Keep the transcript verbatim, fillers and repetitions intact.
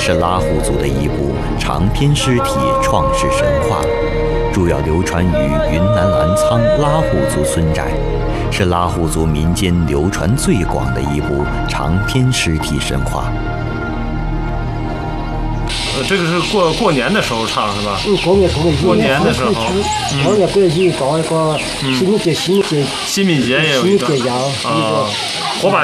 是拉祜族的一部长篇诗体创世神话，主要流传于云南澜沧拉祜族村寨，是拉祜族民间流传最广的一部长篇诗体神话。 呃，这个是过过年的时候唱是吧？ 嗯，过年过年过年的时候， 过年过年搞一个清明节、清明节、 清明节也有一个清明节呀， 啊，火把